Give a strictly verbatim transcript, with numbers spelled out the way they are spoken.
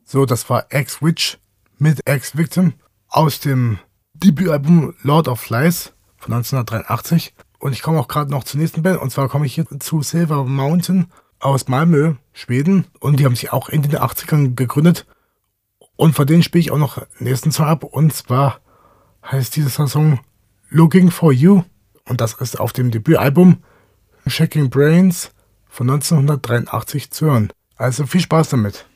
So, das war Ex-Witch mit Ex-Victim aus dem Debütalbum Lord of Flies von neunzehnhundertdreiundachtzig. Und ich komme auch gerade noch zur nächsten Band. Und zwar komme ich hier zu Silver Mountain aus Malmö, Schweden. Und die haben sich auch in den achtzigern gegründet. Und von denen spiele ich auch noch den nächsten Song ab. Und zwar heißt dieser Song Looking for You. Und das ist auf dem Debütalbum Shaking Brains von neunzehnhundertdreiundachtzig zu hören. Also viel Spaß damit.